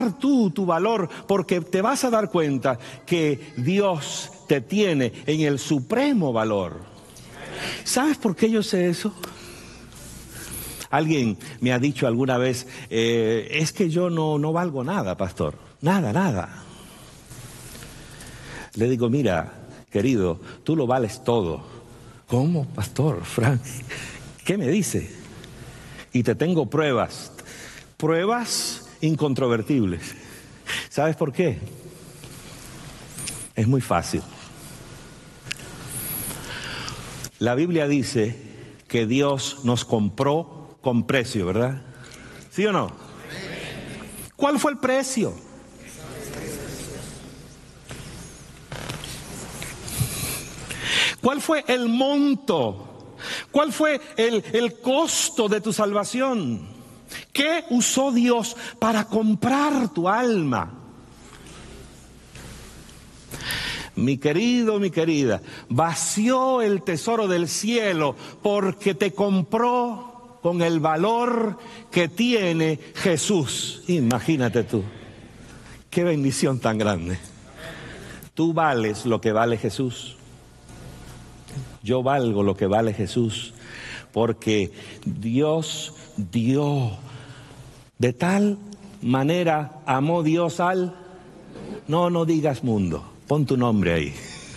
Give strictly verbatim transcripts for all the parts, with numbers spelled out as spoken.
tú tu valor, porque te vas a dar cuenta que Dios te tiene en el supremo valor. ¿Sabes por qué yo sé eso? Alguien me ha dicho alguna vez, eh, es que yo no, no valgo nada, pastor, nada, nada. Le digo, mira, querido, tú lo vales todo. ¿Cómo, pastor Frank? ¿Qué me dice? Y te tengo pruebas, pruebas incontrovertibles. ¿Sabes por qué? Es muy fácil. La Biblia dice que Dios nos compró con precio, ¿verdad? ¿Sí o no? ¿Cuál fue el precio? ¿Cuál fue el monto? ¿Cuál fue el, el costo de tu salvación? ¿Qué usó Dios para comprar tu alma? Mi querido, mi querida, vació el tesoro del cielo porque te compró con el valor que tiene Jesús. Imagínate tú, qué bendición tan grande. Tú vales lo que vale Jesús. Yo valgo lo que vale Jesús, porque Dios dio, de tal manera amó Dios al, no, no digas mundo, pon tu nombre ahí.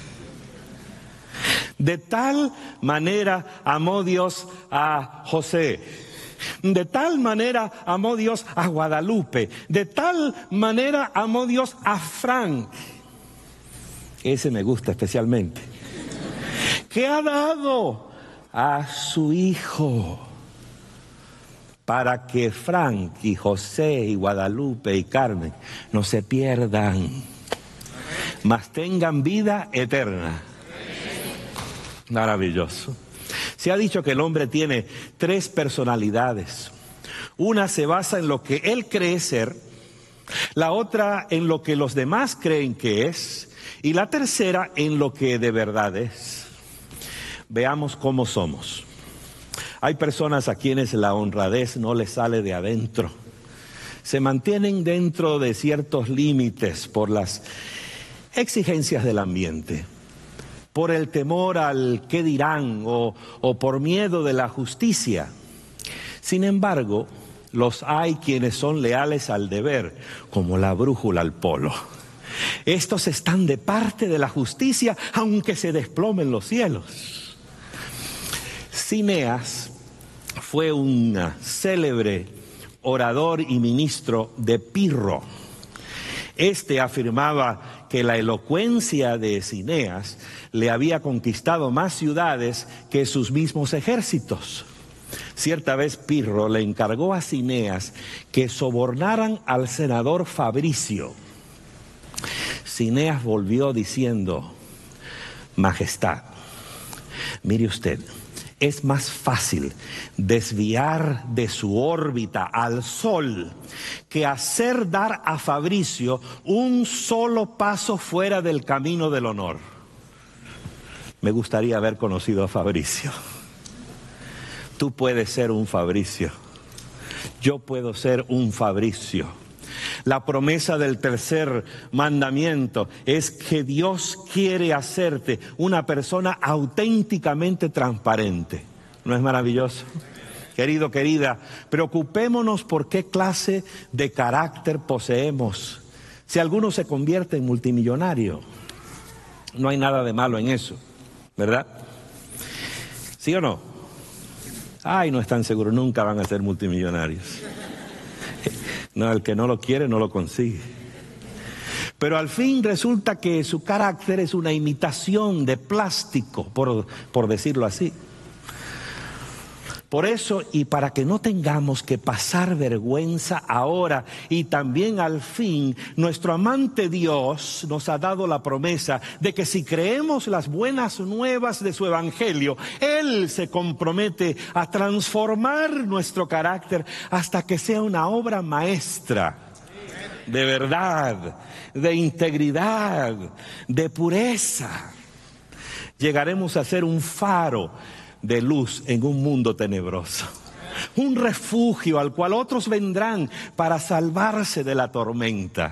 De tal manera amó Dios a José, de tal manera amó Dios a Guadalupe, de tal manera amó Dios a Frank, ese me gusta especialmente, que ha dado a su hijo para que Frank y José y Guadalupe y Carmen no se pierdan, mas tengan vida eterna. Maravilloso. Se ha dicho que el hombre tiene tres personalidades. Una se basa en lo que él cree ser, la otra en lo que los demás creen que es, y la tercera en lo que de verdad es. Veamos cómo somos. Hay personas a quienes la honradez no les sale de adentro. Se mantienen dentro de ciertos límites por las exigencias del ambiente, por el temor al qué dirán o, o por miedo de la justicia. Sin embargo, los hay quienes son leales al deber, como la brújula al polo. Estos están de parte de la justicia, aunque se desplomen los cielos. Cineas fue un célebre orador y ministro de Pirro. Este afirmaba que la elocuencia de Cineas le había conquistado más ciudades que sus mismos ejércitos. Cierta vez Pirro le encargó a Cineas que sobornaran al senador Fabricio. Cineas volvió diciendo, Majestad, mire usted, es más fácil desviar de su órbita al sol que hacer dar a Fabricio un solo paso fuera del camino del honor. Me gustaría haber conocido a Fabricio. Tú puedes ser un Fabricio. Yo puedo ser un Fabricio. La promesa del tercer mandamiento es que Dios quiere hacerte una persona auténticamente transparente. ¿No es maravilloso? Querido, querida, preocupémonos por qué clase de carácter poseemos. Si alguno se convierte en multimillonario, no hay nada de malo en eso, ¿verdad? ¿Sí o no? Ay, no están seguros, nunca van a ser multimillonarios. No, el que no lo quiere no lo consigue. Pero al fin resulta que su carácter es una imitación de plástico, por, por decirlo así. Por eso, y para que no tengamos que pasar vergüenza ahora y también al fin, nuestro amante Dios nos ha dado la promesa de que si creemos las buenas nuevas de su evangelio, Él se compromete a transformar nuestro carácter hasta que sea una obra maestra de verdad, de integridad, de pureza. Llegaremos a ser un faro de luz en un mundo tenebroso. un refugio al cual otros vendrán para salvarse de la tormenta.